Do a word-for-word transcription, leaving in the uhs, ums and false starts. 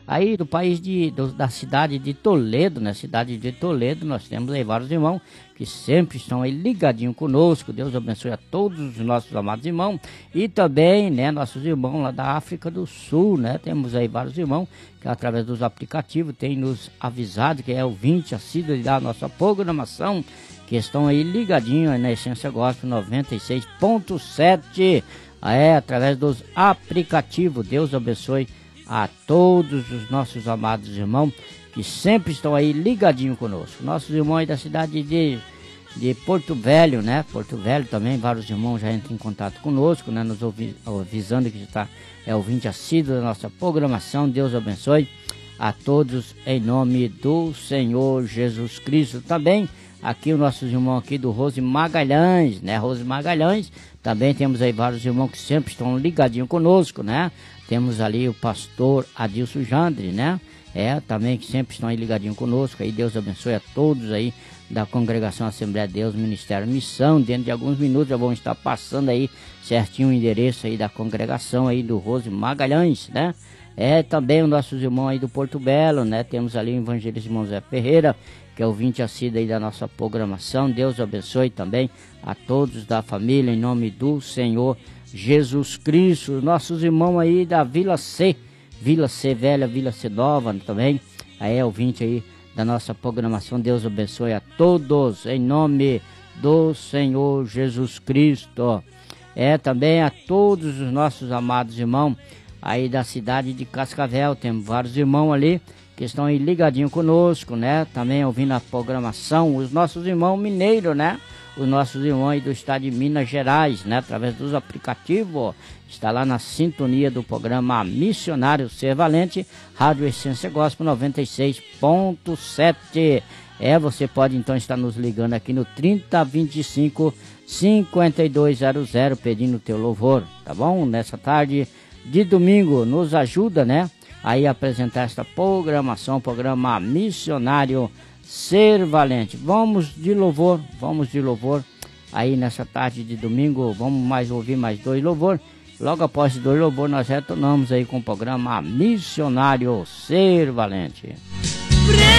Aí do país de, do, da cidade de Toledo, na cidade de Toledo, nós temos aí vários irmãos que sempre estão aí ligadinhos conosco. Deus abençoe a todos os nossos amados irmãos. E também, né, nossos irmãos lá da África do Sul, né? Temos aí vários irmãos que através dos aplicativos têm nos avisado que é ouvinte assíduo da nossa programação, que estão aí ligadinhos na Essência Gospel noventa e seis ponto sete, é, através dos aplicativos. Deus abençoe a todos os nossos amados irmãos que sempre estão aí ligadinho conosco. Nossos irmãos aí da cidade de, de Porto Velho, né? Porto Velho também, vários irmãos já entram em contato conosco, né? Nos ouvi, avisando que está é ouvinte assíduo da nossa programação. Deus abençoe a todos em nome do Senhor Jesus Cristo. Também aqui os nossos irmãos aqui do Rose Magalhães, né? Rose Magalhães, também temos aí vários irmãos que sempre estão ligadinhos conosco, né? Temos ali o pastor Adilson Jandre, né? É, também que sempre estão aí ligadinhos conosco. Aí Deus abençoe a todos aí da congregação Assembleia de Deus, Ministério Missão. Dentro de alguns minutos já vão estar passando aí certinho o endereço aí da congregação aí do Rose Magalhães, né? É, também os nossos irmãos aí do Porto Belo, né? Temos ali o evangelista irmão Zé Ferreira, que é ouvinte assíduo aí da nossa programação. Deus abençoe também a todos da família, em nome do Senhor Jesus Cristo. Nossos irmãos aí da Vila C, Vila C Velha, Vila C Nova também, aí é ouvinte aí da nossa programação. Deus abençoe a todos, em nome do Senhor Jesus Cristo. É, também a todos os nossos amados irmãos aí da cidade de Cascavel. Temos vários irmãos ali que estão aí ligadinhos conosco, né? Também ouvindo a programação. Os nossos irmãos mineiros, né? Os nossos irmãos aí do estado de Minas Gerais, né? Através dos aplicativos, está lá na sintonia do programa Missionário Ser Valente, Rádio Essência Gospel noventa e seis ponto sete. É, você pode então estar nos ligando aqui no trinta, vinte e cinco, cinquenta e dois zero zero, pedindo o teu louvor, tá bom? Nessa tarde de domingo, nos ajuda, né? Aí apresentar esta programação, programa Missionário Ser Valente. Vamos de louvor, vamos de louvor. Aí nessa tarde de domingo, vamos mais ouvir mais dois louvor. Logo após dois louvor, nós retornamos aí com o programa Missionário Ser Valente.